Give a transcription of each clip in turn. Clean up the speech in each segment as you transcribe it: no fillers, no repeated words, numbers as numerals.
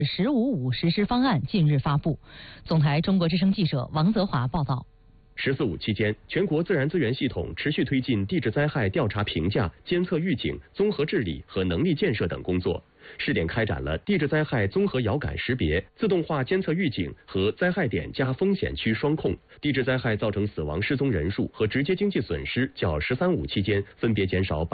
“15.5”实施方案近日发布。总台中国之声记者王泽华报道。 “14.5”期间，全国自然资源系统持续推进地质灾害调查评价、监测预警、综合治理和能力建设等工作，试点开展了地质灾害综合遥感识别、自动化监测预警和灾害点加风险区双控。地质灾害造成死亡失踪人数和直接经济损失较“13.5”期间分别减少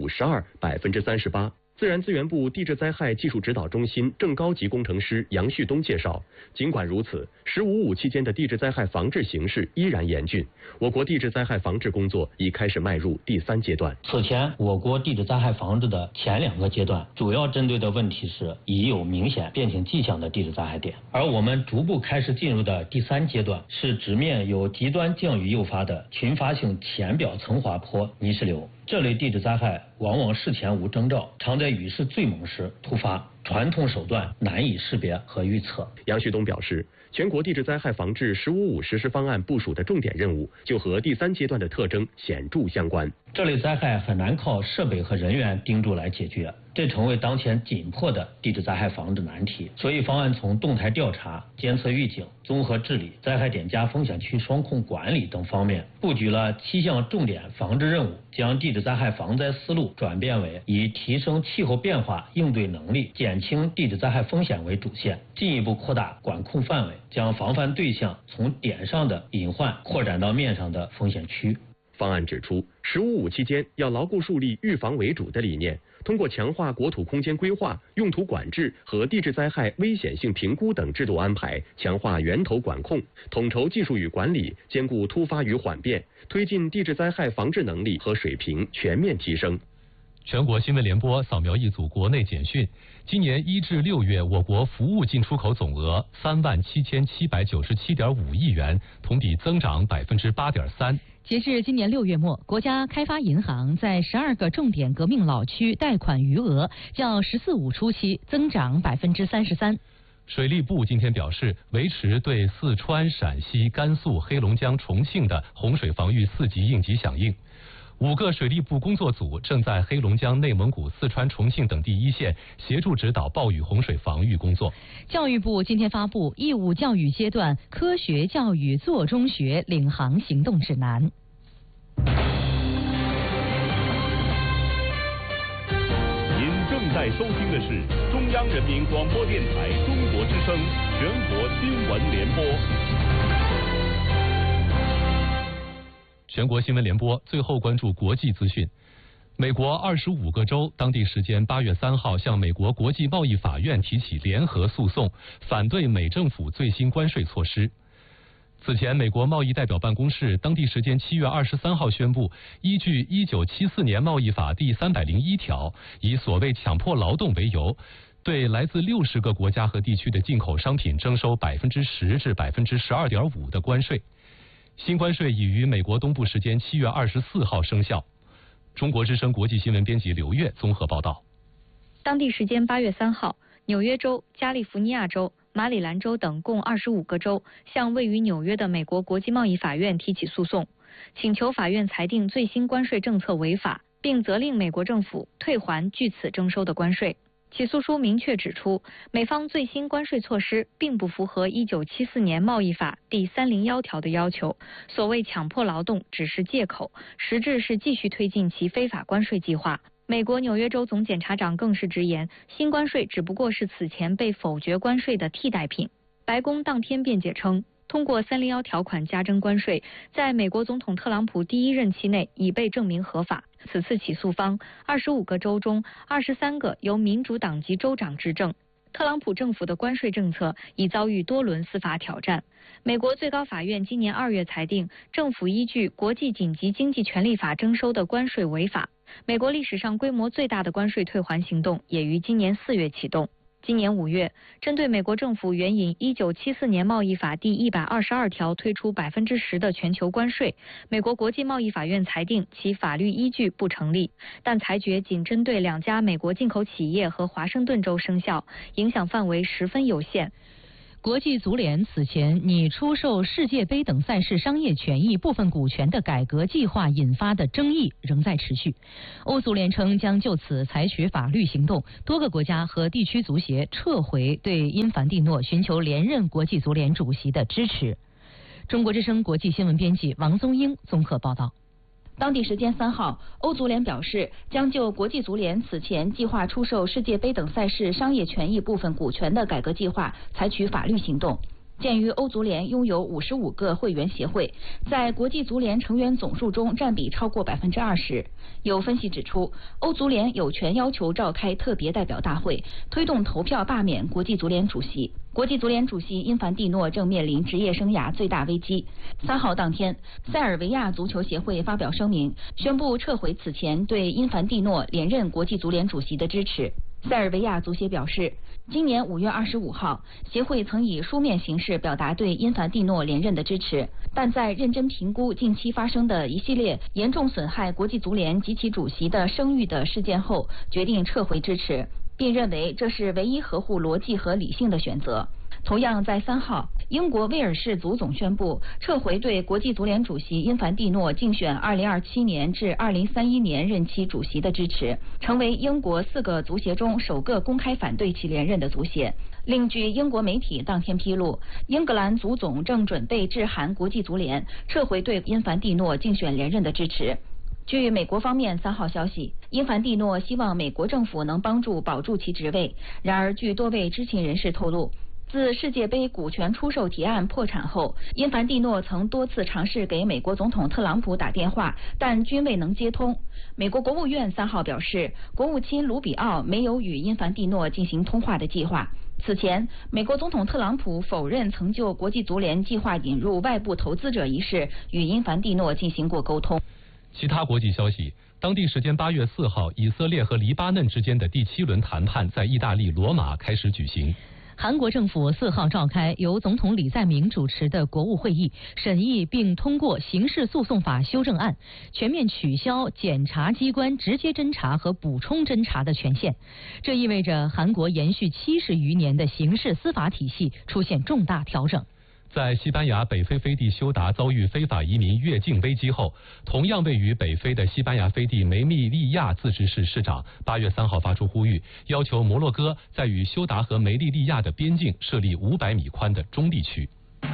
52%、38%。自然资源部地质灾害技术指导中心正高级工程师杨旭东介绍，尽管如此，“15.5”期间的地质灾害防治形势依然严峻，我国地质灾害防治工作已开始迈入第3阶段。 此前，我国地质灾害防治的前2个阶段，主要针对的问题是已有明显变形迹象的地质灾害点，而我们逐步开始进入的第3阶段，是直面有极端降雨诱发的群发性浅表层滑坡泥石流。这类地质灾害往往事前无征兆，常在雨势最猛时突发，传统手段难以识别和预测。 杨旭东表示，全国地质灾害防治“15.5”实施方案部署的重点任务，就和第3阶段的特征显著相关。 这类灾害很难靠设备和人员盯住来解决，这成为当前紧迫的地质灾害防治难题。所以方案从动态调查、监测预警、综合治理、灾害点加风险区双控管理等方面，布局了7项重点防治任务，将地质灾害防灾思路转变为以提升气候变化应对能力、减轻地质灾害风险为主线，进一步扩大管控范围，将防范对象从点上的隐患扩展到面上的风险区。 方案指出，“15.5”期间要牢固树立预防为主的理念，通过强化国土空间规划、用途管制和地质灾害危险性评估等制度安排，强化源头管控，统筹技术与管理，兼顾突发与缓变，推进地质灾害防治能力和水平全面提升。 全国新闻联播扫描一组国内简讯。今年1至6月，我国服务进出口总额37797.5亿元，同比增长8.3%。 截至今年6月末，国家开发银行在12个重点革命老区贷款余额较“14.5”初期增长33%。 水利部今天表示，维持对四川、陕西、甘肃、黑龙江、重庆的洪水防御4级应急响应。5个水利部工作组正在黑龙江、内蒙古、四川、重庆等地一线协助指导暴雨洪水防御工作。 教育部今天发布义务教育阶段科学教育做中学领航行动指南。 您正在收听的是中央人民广播电台中国之声全国新闻联播。 全国新闻联播最后关注国际资讯。美国25个州当地时间8月3号向美国国际贸易法院提起联合诉讼，反对美政府最新关税措施。此前，美国贸易代表办公室当地时间7月23号宣布，依据1974年贸易法第301条，以所谓强迫劳动为由，对来自60个国家和地区的进口商品征收10%至12.5%的关税。新关税已于美国东部时间7月24号生效。中国之声国际新闻编辑刘月综合报道。 当地时间8月3号，纽约州、加利福尼亚州、马里兰州等共25个州向位于纽约的美国国际贸易法院提起诉讼，请求法院裁定最新关税政策违法，并责令美国政府退还据此征收的关税。起诉书明确指出，美方最新关税措施并不符合1974年贸易法第301条的要求，所谓强迫劳动只是借口，实质是继续推进其非法关税计划。美国纽约州总检察长更是直言，新关税只不过是此前被否决关税的替代品。白宫当天辩解称，通过301条款加征关税，在美国总统特朗普第1任期内已被证明合法。此次起诉方25个州中23个由民主党籍州长执政，特朗普政府的关税政策已遭遇多轮司法挑战。美国最高法院今年2月裁定，政府依据国际紧急经济权利法征收的关税违法。美国历史上规模最大的关税退还行动也于今年4月启动。今年5月，针对美国政府援引1974年贸易法第122条推出10%的全球关税，美国国际贸易法院裁定其法律依据不成立，但裁决仅针对2家美国进口企业和华盛顿州生效，影响范围十分有限。 国际足联此前拟出售世界杯等赛事商业权益部分股权的改革计划引发的争议仍在持续。欧足联称将就此采取法律行动，多个国家和地区足协撤回对因凡蒂诺寻求连任国际足联主席的支持。中国之声国际新闻编辑王宗英综合报道。 当地时间3号，欧足联表示将就国际足联此前计划出售世界杯等赛事商业权益部分股权的改革计划采取法律行动。鉴于欧足联拥有55个会员协会，在国际足联成员总数中占比超过20%。有分析指出，欧足联有权要求召开特别代表大会，推动投票罢免国际足联主席。国际足联主席因凡蒂诺正面临职业生涯最大危机。3号当天，塞尔维亚足球协会发表声明，宣布撤回此前对因凡蒂诺连任国际足联主席的支持。塞尔维亚足协表示，今年5月25号，协会曾以书面形式表达对因凡蒂诺连任的支持，但在认真评估近期发生的一系列严重损害国际足联及其主席的声誉的事件后，决定撤回支持，并认为这是唯一合乎逻辑和理性的选择。同样在3号，英国威尔士足总宣布撤回对国际足联主席因凡蒂诺竞选2027年至2031年任期主席的支持，成为英国4个足协中首个公开反对其连任的足协。另据英国媒体当天披露，英格兰足总正准备致函国际足联，撤回对因凡蒂诺竞选连任的支持。据美国方面3号消息，因凡蒂诺希望美国政府能帮助保住其职位。然而，据多位知情人士透露，自世界杯股权出售提案破产后，因凡蒂诺曾多次尝试给美国总统特朗普打电话，但均未能接通。美国国务院3号表示，国务卿卢比奥没有与因凡蒂诺进行通话的计划。此前，美国总统特朗普否认曾就国际足联计划引入外部投资者一事与因凡蒂诺进行过沟通。 其他国际消息，当地时间8月4号，以色列和黎巴嫩之间的第7轮谈判在意大利罗马开始举行。 韩国政府4号召开由总统李在明主持的国务会议，审议并通过刑事诉讼法修正案，全面取消检察机关直接侦查和补充侦查的权限。这意味着韩国延续70余年的刑事司法体系出现重大调整。 在西班牙北非飞地休达遭遇非法移民越境危机后，同样位于北非的西班牙飞地梅密利亚自治市市长8月3号发出呼吁，要求摩洛哥在与休达和梅利利亚的边境设立500米宽的中立区。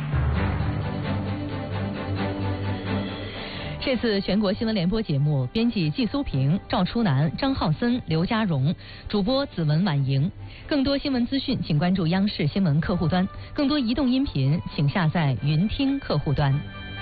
这次全国新闻联播节目，编辑季苏平、赵初南、张浩森、刘家荣，主播子文婉莹。更多新闻资讯，请关注央视新闻客户端；更多移动音频，请下载云听客户端。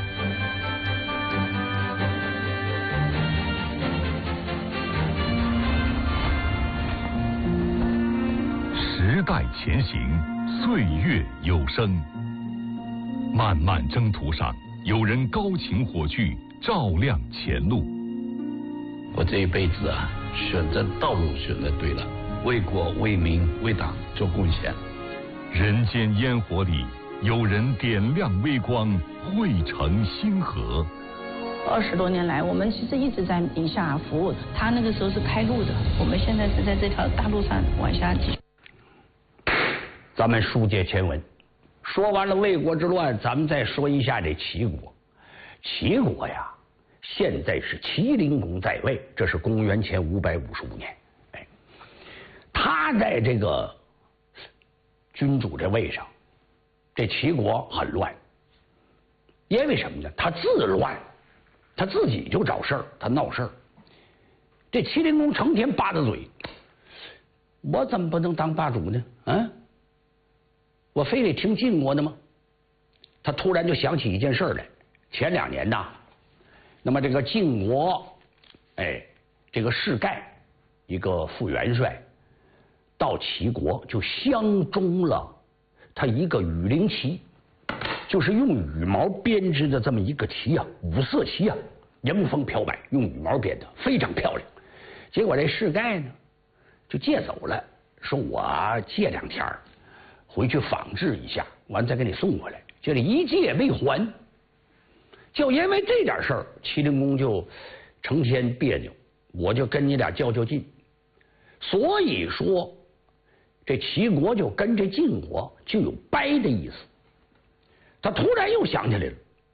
时代前行，岁月有声。漫漫征途上，有人高擎火炬，照亮前路。 我这一辈子啊，选择道路选择对了，为国为民为党做贡献。 人间烟火里，有人点亮微光，汇成星河。 20多年来，我们其实一直在宁夏服务。他那个时候是开路的，我们现在是在这条大路上往下继续。 咱们书接前文，说完了魏国之乱，咱们再说一下这齐国。齐国呀，现在是齐灵公在位，这是公元前555年。他在这个君主这位上，这齐国很乱，因为什么呢？他自乱，他自己就找事儿，他闹事儿。这齐灵公成天吧着嘴，我怎么不能当霸主呢？啊，我非得听晋国的吗？他突然就想起一件事来，前2年呐，那么这个晋国，这个士盖一个副元帅到齐国就相中了他一个羽翎旗，就是用羽毛编织的这么一个旗啊，5色旗啊，迎风飘摆，用羽毛编的，非常漂亮。结果这士盖呢就借走了，说我借2天回去仿制一下，完再给你送回来。这里一借未还，就因为这点事儿，齐灵公就成天别扭，我就跟你俩较劲。所以说， 这齐国就跟这晋国就有掰的意思。他突然又想起来了，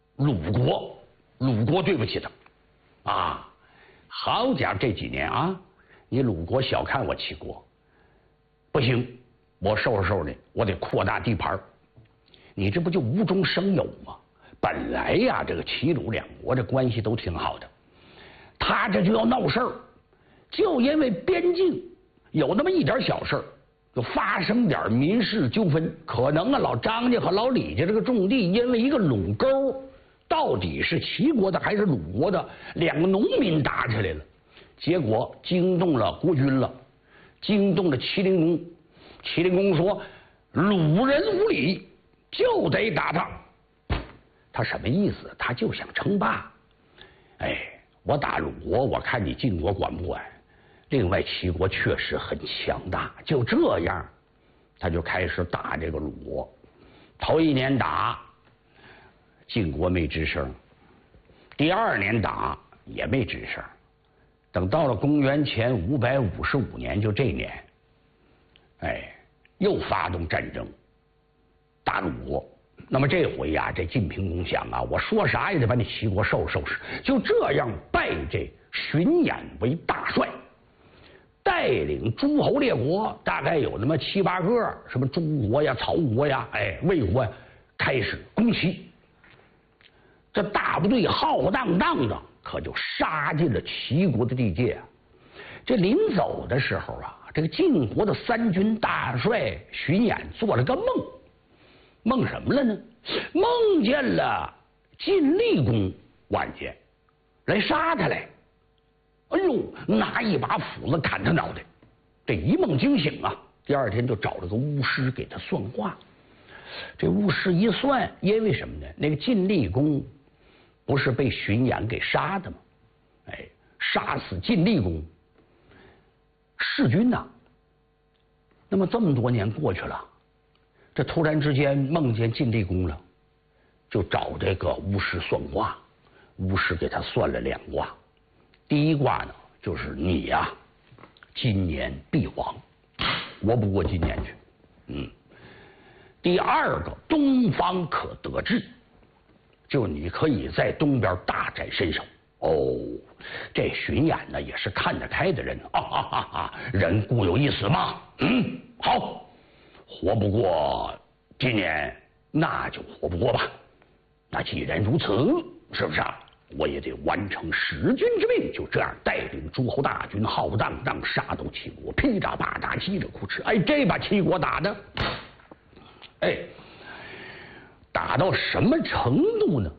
鲁国对不起他啊！好家伙，这几年啊，你鲁国小看我齐国，不行，我收拾收拾，我得扩大地盘。你这不就无中生有吗？本来呀，这个齐鲁两国这关系都挺好的，他这就要闹事儿，就因为边境有那么一点小事儿，就发生点民事纠纷，可能啊，老张家和老李家这个种地因为一个垄沟，到底是齐国的还是鲁国的，两个农民打起来了，结果惊动了国君了，惊动了齐灵公。齐灵公说：“鲁人无礼，就得打他。”他什么意思？他就想称霸。哎，我打鲁国，我看你晋国管不管。另外，齐国确实很强大，就这样，他就开始打这个鲁国。头一年打，晋国没吱声；第二年打也没吱声。等到了公元前555年，就这年，哎，又发动战争打鲁国。那么这回呀，这晋平公想啊，我说啥也得把你齐国收拾收拾。就这样拜这荀偃为大帅，带领诸侯列国，大概有那么7、8个，什么诸国呀、曹国呀、魏国呀，开始攻齐。这大部队浩荡荡的，可就杀进了齐国的地界啊。这临走的时候啊，这个晋国的3军大帅荀偃做了个梦。梦什么了呢？梦见了晋厉公晚间来杀他来，哎呦，拿一把斧子砍他脑袋。这一梦惊醒啊，第二天就找了个巫师给他算卦。这巫师一算，因为什么呢？那个晋厉公不是被荀偃给杀的吗？哎，杀死晋厉公，弑君呐。那么这么多年过去了。这突然之间梦见晋厉公了，就找这个巫师算卦。巫师给他算了2卦，第一卦呢就是你呀，今年必亡，活不过今年去。第二个东方可得志，就你可以在东边大展身手。哦，这荀偃呢也是看得开的人人固有一死嘛。好。活不过今年，那就活不过吧。那既然如此，是不是啊？我也得完成弑君之命。就这样，带领诸侯大军浩荡荡杀到齐国，噼里啪啦，叽里咕哧。哎，这把齐国打的，哎，打到什么程度呢？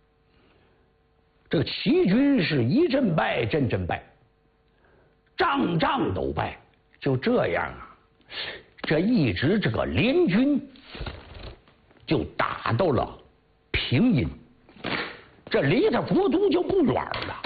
这个齐军是一阵败，阵败，仗都败。就这样啊。这一直这个联军就打到了平阴，这离他国都就不远了。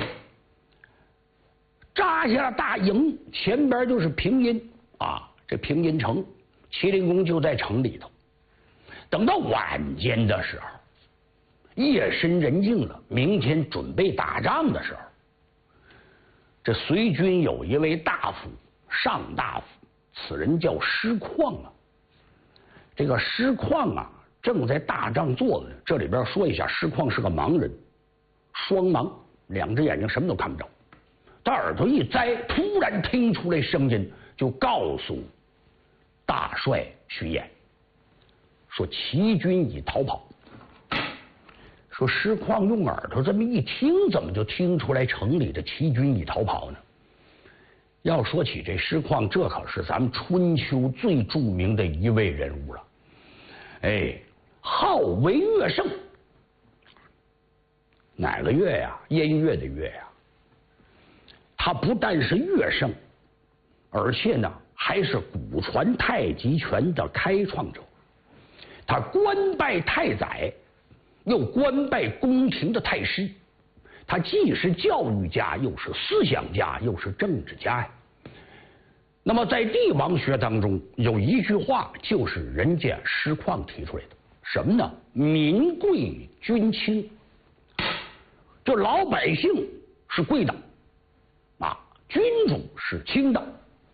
扎下了大营，前边就是平阴啊，这平阴城，齐灵公就在城里头。等到晚间的时候，夜深人静了，明天准备打仗的时候，这随军有一位大夫，上大夫。此人叫师旷啊，这个师旷啊正在大帐坐着。这里边说一下，师旷是个盲人，双盲，2只眼睛什么都看不着。他耳朵一摘，突然听出来声音，就告诉大帅荀偃说齐军已逃跑。说师旷用耳朵这么一听，怎么就听出来城里的齐军已逃跑呢？要说起这师旷，这可是咱们春秋最著名的一位人物了。哎，号为乐圣。哪个乐呀？音乐的乐呀。他不但是乐圣，而且呢还是古传太极拳的开创者。他官拜太宰，又官拜宫廷的太师。他既是教育家，又是思想家，又是政治家呀。那么在帝王学当中有一句话，就是人家师旷提出来的，什么呢？民贵君轻。就老百姓是贵的啊，君主是轻的。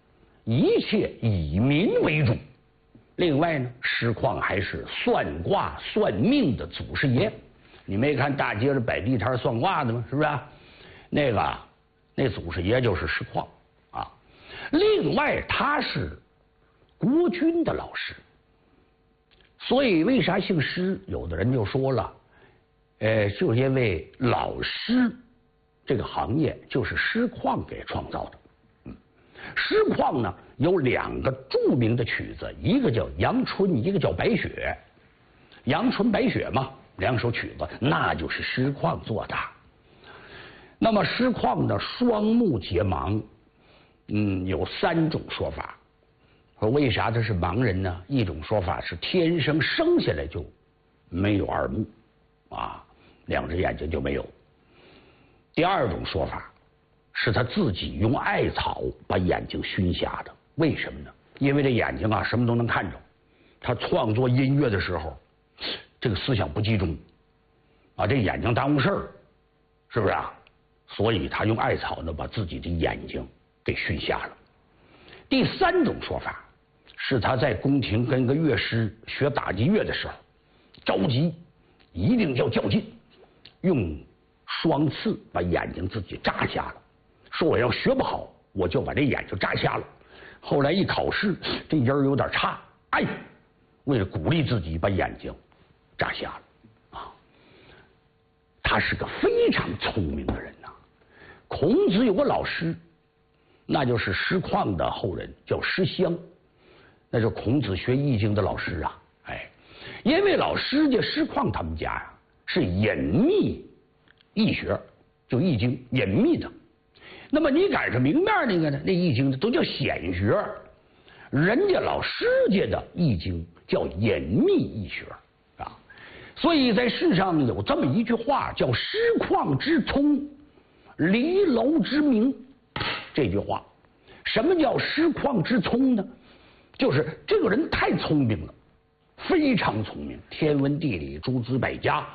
一切以民为主。另外呢，师旷还是算卦算命的祖师爷。你没看大街上摆地摊算卦的吗？是不是？那祖师爷就是师旷啊。另外，他是国军的老师，所以为啥姓师？有的人就说了，就是因为老师这个行业就是师旷给创造的。师旷呢有2个著名的曲子，一个叫《阳春》，一个叫《白雪》。阳春白雪嘛，2首曲子，那就是师旷做的。那么师旷呢，双目结盲，有3种说法。说为啥他是盲人呢？一种说法是天生生下来就没有2目啊，2只眼睛就没有。第2种说法是他自己用艾草把眼睛熏瞎的。为什么呢？因为这眼睛啊什么都能看着，他创作音乐的时候这个思想不集中啊，这眼睛耽误事儿，是不是啊？所以他用艾草呢把自己的眼睛给熏瞎了。第3种说法是他在宫廷跟个乐师学打击乐的时候着急，一定要较劲，用双刺把眼睛自己扎瞎了，说我要学不好我就把这眼睛扎瞎了。后来一考试这音儿有点差，为了鼓励自己把眼睛扎瞎了啊。他是个非常聪明的人呐。孔子有个老师，那就是师旷的后人，叫师襄，那是孔子学易经的老师啊。因为老师家师旷他们家呀是隐秘易学，就易经隐秘的。那么你赶上明面那个呢，那易经都叫显学，人家老师家的易经叫隐秘易学啊。所以在世上有这么一句话叫师旷之聪，离楼之明。这句话什么叫师旷之聪呢？就是这个人太聪明了，非常聪明，天文地理诸子百家，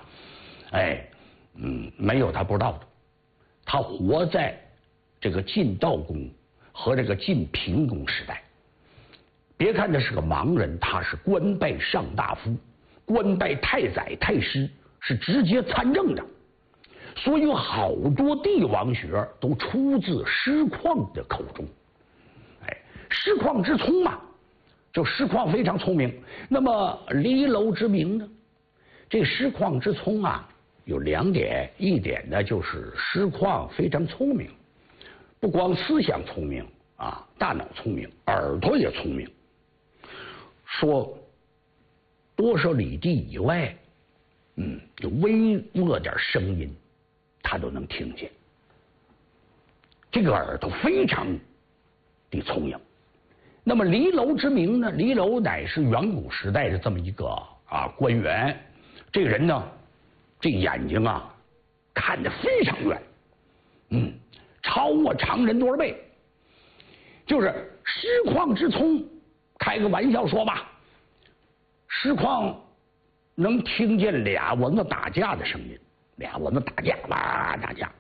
没有他不知道的。他活在这个晋悼公和这个晋平公时代。别看他是个盲人，他是官拜上大夫，官拜太宰、太师，是直接参政的。所以有好多帝王学都出自师旷的口中。师旷之聪嘛，就师旷非常聪明。那么离楼之明呢？这师旷之聪啊，有2点，一点呢就是师旷非常聪明，不光思想聪明啊，大脑聪明，耳朵也聪明。说多少里地以外，就微弱点声音，他都能听见。这个耳朵非常的聪明。那么离楼之明呢？离楼乃是远古时代的这么一个官员，这个人呢，这眼睛啊看得非常远，超过常人多少倍。就是师旷之聪，开个玩笑说吧，师旷能听见2蚊子打架的声音，2蚊子打架哇打架，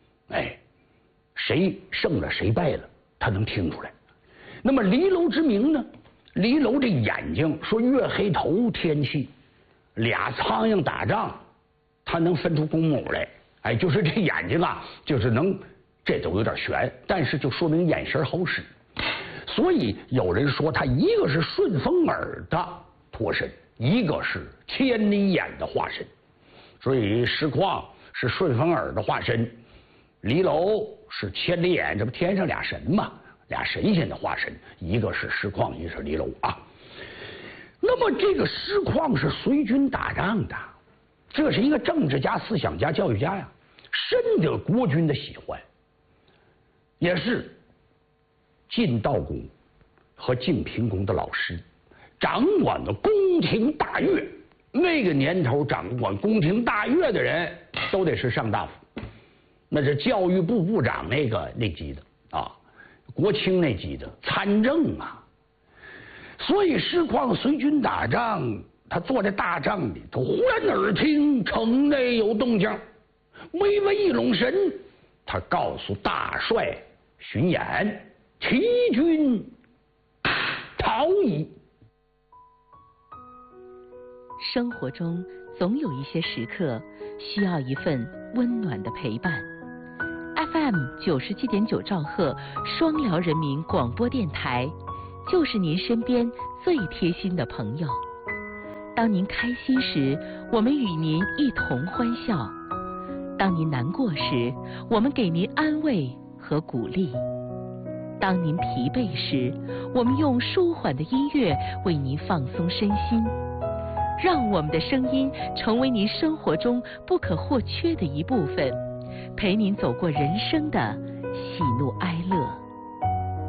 谁胜了谁败了，他能听出来。那么离楼之明呢？离楼这眼睛，说月黑头天气，2苍蝇打仗，他能分出公母来。就是这眼睛啊，就是能，这都有点悬，但是就说明眼神好使。所以有人说他一个是顺风耳的脱身，一个是千里眼的化身。所以师旷是顺风耳的化身，离楼是千里眼，这不天上俩神嘛，2神仙的化身，一个是师旷，一个是离楼啊。那么这个师旷是随军打仗的，这是一个政治家、思想家、教育家呀，深得国军的喜欢，也是晋悼公和晋平公的老师，掌管的宫廷大乐。那个年头掌管宫廷大乐的人都得是上大夫，那是教育部部长那级的啊，国卿那级的参政啊。所以师旷随军打仗，他坐在大帐里头，忽然耳听城内有动静，微微一拢神，他告诉大帅巡演，齐军陶冶。 生活中总有一些时刻需要一份温暖的陪伴。FM 97.9兆赫双辽人民广播电台，就是您身边最贴心的朋友。当您开心时，我们与您一同欢笑；当您难过时，我们给您安慰和鼓励；当您疲惫时，我们用舒缓的音乐为您放松身心。让我们的声音成为您生活中不可或缺的一部分，陪您走过人生的喜怒哀乐。